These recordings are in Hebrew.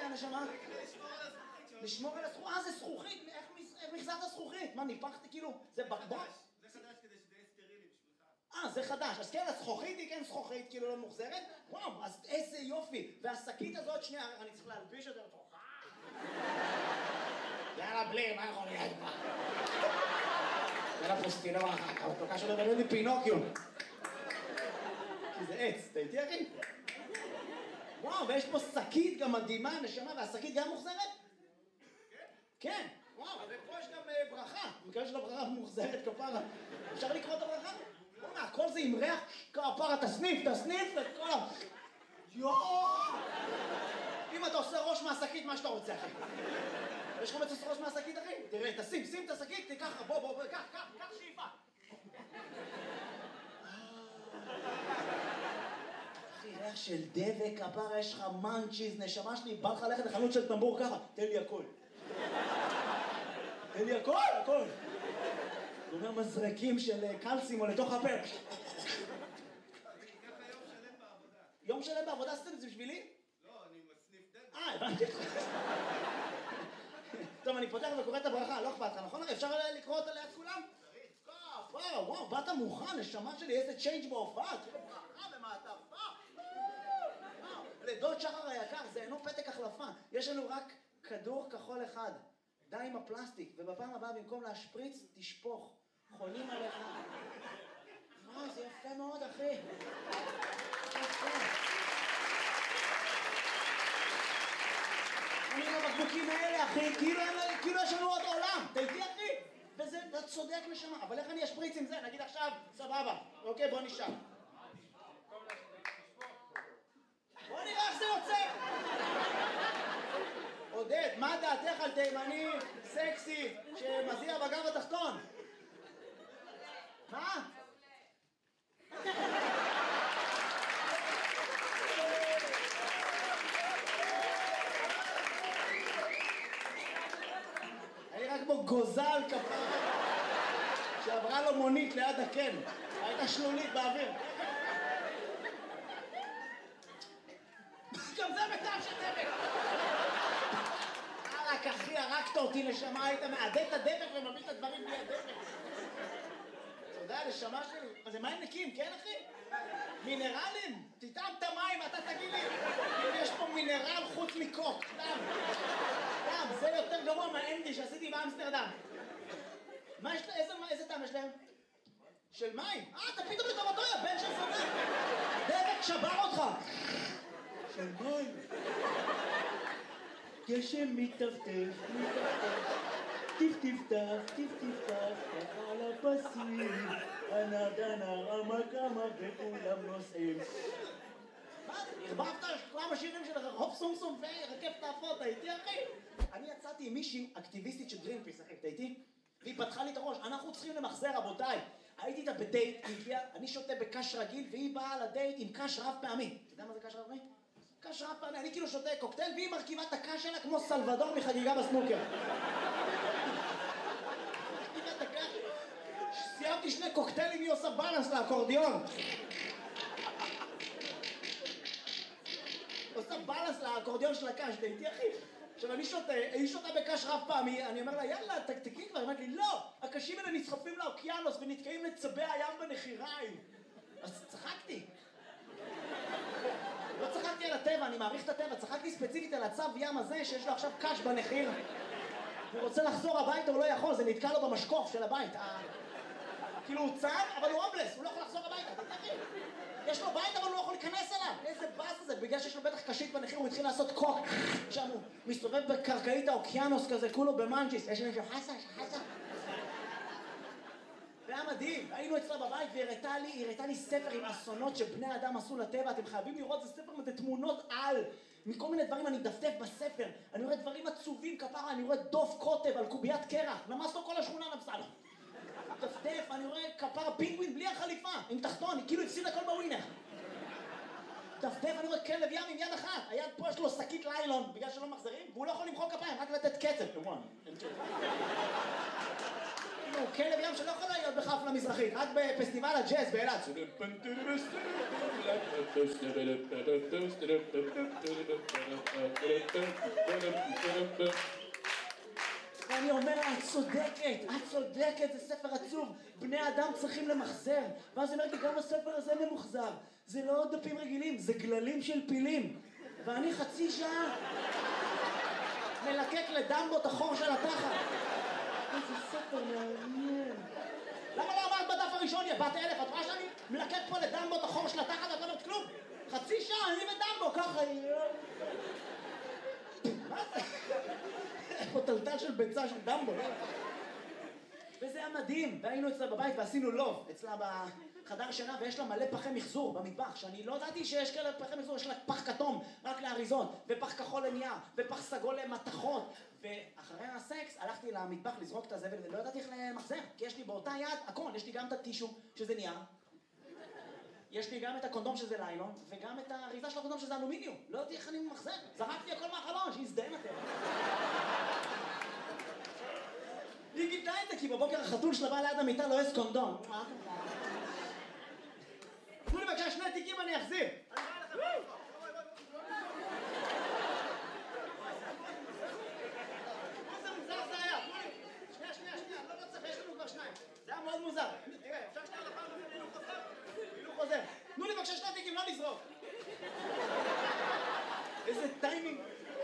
נשמה? לשמור על הזכוכית. זה זכוכית, איך מחזרת זכוכית? מה, ניפחתי כאילו? זה בקבוק? זה חדש כדי שזה יהיה סטרילי בשבילך. זה חדש. אז כן, הזכוכית היא כן זכוכית, כאילו לא מוחזרת. וואו, אז איזה יופי. והשקית הזאת, שנייה, אני צריך להלביש יותר תוכה. יאללה, בלי, מה יכול להיות פה? יאללה, פוסטינו אחר כך, הוא קשה לדבר לי פינוקיו. כי זה עץ, אתה איתי אחי? וואו, ויש פה שקית גם מדהימה, נשמה, והשקית גם מוחזרת? כן, וואו, ופה יש גם ברכה. מקווה של הברכה מוחזרת כפרה. אפשר לקרוא את הברכה? בוא'נה, הכל זה עם ריח כפרה, תסניף את כל ה... יואו! אם אתה עושה ראש מהשקית, מה שאתה רוצה, אחי? יש לך מצוס ראש מהשקית, אחי? תראה, שים את השקית, תיקח, בוא, קח שאיפה. אחי, ריח של דבק, כפרה, יש לך מנצ'יז, נשמה שלי, בא לך ללכת לחנות של טמבור ככה, תן לי הכל. תן לי הכל. זה אומר מזרקים של קלסים או לתוך הפה. יום שלם בעבודה עשיתם את זה בשבילי? לא, אני מסניף דלת. הבנתי. טוב, אני פותח וקורא את הברכה, לא אכפת לך, נכון? אפשר לקרוא אותה ליד כולם? וואו, באת מוכן, נשמה שלי, איזה צ'יינג' בהופעה, כאילו ברכה במעטפה. לדוד שחר היקר, זה אינו פתק החלפה. יש לנו רק כדור כחול אחד. די עם הפלסטיק, ובפעם הבאה במקום להשפריץ, תשפוך. חולים עליך. זה יפה מאוד, אחי. אני לבקבוקים האלה, אחי, כאילו יש לנו עוד עולם. אתה איתי, אחי? וזה, אתה צודק נשמה. אבל איך אני אשפריץ עם זה? נגיד עכשיו, סבבה. אוקיי, בוא נשאר. בוא נראה איך זה יוצא. עודד, מה דעתך על תימני סקסי שמזיע בגב התחתון? מה? אני רק כמו גוזל כפרה שעברה לו מונית ליד הקן, הייתה שלולית באוויר. גם זה בטעם של דבק. רק אחי, הרגת אותי נשמה, היית מעדד את הדבק ומביא את הדברים בלי הדבק. אתה יודע, נשמה שלי, אז זה מים נקיים, כן אחי? מינרלים? תטעם את המים, אתה תגיד לי אם יש פה מינרל חוץ מקוק, סתם, זה יותר גרוע מהאנדי שעשיתי באמסטרדם. מה יש להם? איזה טעם יש להם? של מים? אתה פתאום לטובתו, יא בן של זונה. דבק שבר אותך. של מים. גשם מטפטף, טיפטף, ככה על הפסים, הנרדנר, המקמה וכולם נוסעים. מה? הרבבת כמה שירים של רחוב סום ורכב תעפות, הייתי אחי? אני יצאתי עם מישהי אקטיביסטית של גרינפיס, אחי, הייתי? והיא פתחה לי את הראש, אנחנו צריכים למחזר רבותיי. הייתי איתה בדייט, אני שותה בקש רגיל והיא באה לדייט עם קש רב פעמי. אתה יודע מה זה קש רב פעמי? קש רב פעמי, אני כאילו שותה קוקטייל והיא מרכיבה את הקש שלה כמו סלבדור מחגיגה בסנוקר. סיימתי 2 קוקטיילים, היא עושה בלנס לאקורדיון. עושה בלנס לאקורדיון של הקש, דייתי אחי. עכשיו אני שותה, היא שותה בקש רב פעמי, אני אומר לה יאללה תקתקי כבר, היא אומרת לי לא, הקשים האלה נסחפים לאוקיינוס ונתקעים לצבי הים בנחיריים. אז צחקתי. לא צחקתי על הטבע, אני מעריך את הטבע, צחקתי ספציפית על הצב ים הזה שיש לו עכשיו קש בנחיר. הוא רוצה לחזור הביתה, הוא לא יכול, זה נתקע לו במשקוף של הבית. כאילו הוא צב, אבל הוא הומלס, הוא לא יכול לחזור הביתה, אתה תכיר. יש לו בית, אבל הוא לא יכול להיכנס אליו. איזה באס זה, בגלל שיש לו בטח קשית בנחיר, הוא התחיל לעשות קוק. שם הוא מסתובב בקרקעית האוקיינוס כזה, כולו במנג'יס. יש מישהו חסה. זה היה מדהים, היינו אצלה בבית והיא הראתה לי ספר עם אסונות שבני אדם עשו לטבע, אתם חייבים לראות, זה ספר עם תמונות על, מכל מיני דברים אני דפדף בספר, אני רואה דברים עצובים כפרה, אני רואה דוף קוטב על קוביית קרח, נמס לו כל השכונה נפסה לו. דפדף, אני רואה כפרה פינגווין בלי החליפה, עם תחתון, היא כאילו הפסיד הכל בווינר. דפדף, אני רואה כלב ים עם יד אחת, היד פה יש לו שקית ליילון, בגלל שלא מחזרים, והוא לא יכול למחוא כפיים, רק לתת קצב. הוא כלב ים שלא יכול להיות בחפלה מזרחית, רק בפסטיבל הג'אז באילת. ואני אומר לה, את צודקת, זה ספר עצוב, בני אדם צריכים למחזר. ואז היא אומרת לי, גם הספר הזה ממוחזר. זה לא דפים רגילים, זה גללים של פילים. ואני חצי שעה מלקק לדמבו את החור של התחת. איזה ספר מעניין. למה לא אמרת בדף הראשון, יא בת אלף? את רואה שאני מלקק פה לדמבו את החור של התחת ואת לא אומרת כלום? חצי שעה, אני ודמבו, ככה... מה זה? פה טלטל של ביצה של דמבו. וזה היה מדהים, והיינו אצלה בבית ועשינו לוב, אצלה בחדר שינה, ויש לה מלא פחי מחזור במטבח, שאני לא ידעתי שיש כאלה פחי מחזור, יש לה פח כתום רק לאריזות, ופח כחול לנייר, ופח סגול למתכות, ואחרי הסקס הלכתי למטבח לזרוק את הזבל, ולא ידעתי איך למחזר, כי יש לי באותה יד הכל, יש לי גם את הטישו, שזה נייר, יש לי גם את הקונדום שזה ליילון, וגם את האריזה של הקונדום שזה אלומיניום, לא ידעתי איך אני מחזר, זרקתי הכל מהחלון, שיזדהם אתם. היא גיתה את זה, כי בבוקר החתול שלה בא ליד המיטה לא יש קונדום. תנו לי בבקשה 2 תיקים אני אחזיר. איזה מוזר זה היה. שנייה, לא צריך, יש לנו כבר 2. זה היה מאוד מוזר. תראה, אפשר שנייה לפעם הזה הילוך חוזר. תנו לי בבקשה 2 תיקים, לא לזרוק. איזה טיימינג.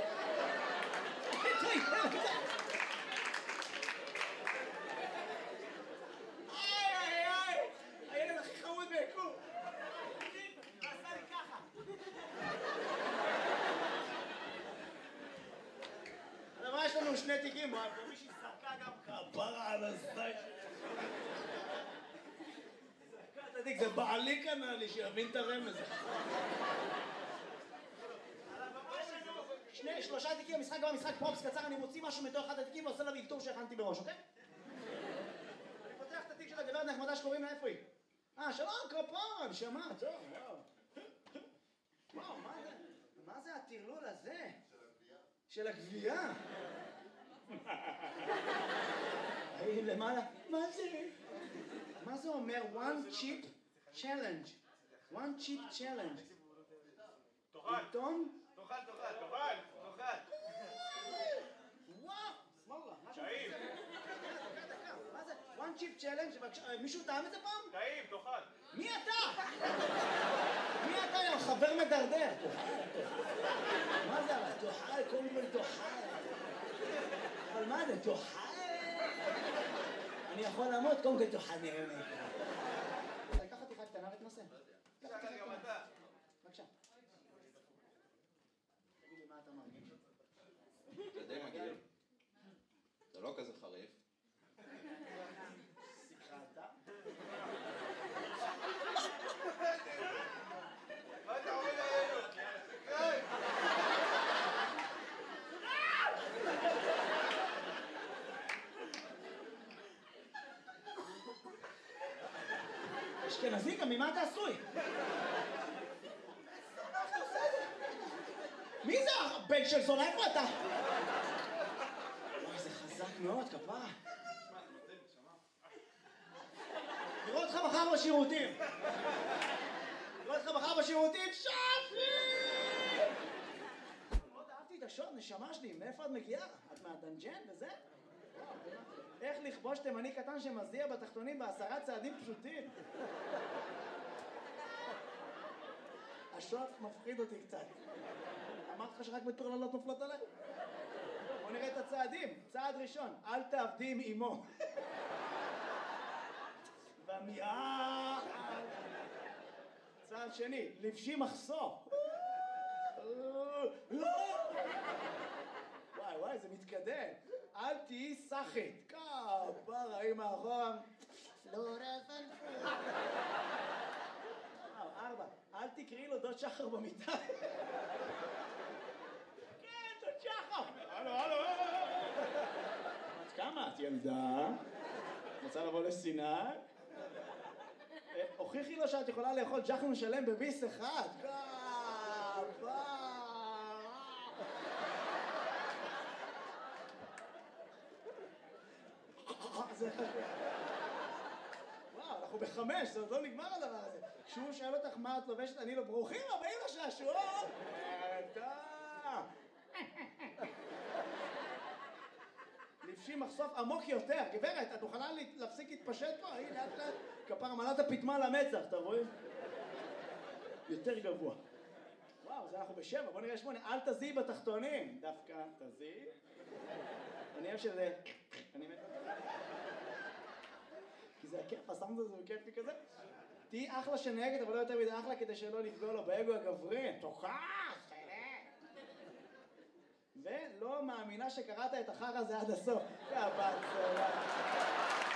יש לנו 2 תיקים, מישהי זרקה גם כפרה על הזית. זרקה את התיק, זה בעלי קנה לי, שיבין את הרמז. 3 תיקים, המשחק גם משחק פרופס קצר, אני מוציא משהו מתוך אחד התיקים ועושה לה אלתור שהכנתי בראש, אוקיי? אני פותח את התיק של הגברת נחמדה שקוראים לה, איפה היא? שלום, כפרה, נשמה, טוב, וואו, מה זה הטרלול הזה? של הגבייה? היי, למעלה, מה זה? מה זה אומר? One chip challenge. One chip challenge. תאכל. עיתון? תאכל. וואו, סמולה. טעים. מה זה? One chip challenge? מישהו טעם את זה פעם? טעים, תאכל. מי אתה? מי אתה, יא חבר מדרדר? מה זה אבל? תאכל, קודם כל תאכל. אבל מה זה? תאכל? אני יכול למות, קודם כל תאכל נראה מה יקרה. תיקח חתיכה קטנה ותנסה. גם אתה. בבקשה. תגיד לי מה אתה מרגיש? זה די מגעיל. זה לא כזה חריף. שיחרת? מה אתה עומד עלינו? אשכנזי, גם ממה אתה עשוי? מי זה הבן של זונה? איפה אתה? וואי, זה חזק מאוד, כפרה. נראה אותך מחר בשירותים. שפי! מאוד אהבתי את השוט, נשמה שלי, מאיפה את מגיעה? את מהדנג'ן וזה? איך לכבוש תימני קטן שמזיע בתחתונים ב10 צעדים פשוטים? השוט מפחיד אותי קצת. אמרתי לך שרק מטורללות נופלות עליי? בוא נראה את הצעדים. צעד ראשון, אל תעבדי עם אמו. ומיעה... צעד שני, לבשי מחסור. וואי, זה מתקדם. אל תהיי סחית. כפרה, עם האחרון. פלורה פלפול. 4, אל תקראי לו דוד שחר במיטה. כן, דוד שחר. הלו. כמה את ילדה? רוצה לבוא לסיני? הוכיחי לו שאת יכולה לאכול ג'חנון שלם בביס אחד. זה חשוב. וואו, אנחנו ב5, זה עוד לא נגמר הדבר הזה. כשהוא שואל אותך מה את לובשת, אני לא, ברוכים הבאים לשעשועון! לבשים מחשוף עמוק יותר. גברת, את מוכנה להפסיק להתפשט פה? הנה, לאט לאט. כפר מלאת הפטמה למצח, אתה רואה? יותר גבוה. וואו, זה אנחנו ב7, בוא נראה 8. אל תזיעי בתחתונים. דווקא תזיעי. אני אוהב שזה... אני מת על זה. כי זה הכיף, הסאונד הזה הוא כיפי כזה. תהי אחלה שנהגת, אבל לא יותר מדי אחלה כדי שלא לפגוע לו באגו הגברי. תוכח! ולא מאמינה שקראת את החרא הזה עד הסוף. יא בת סלאם.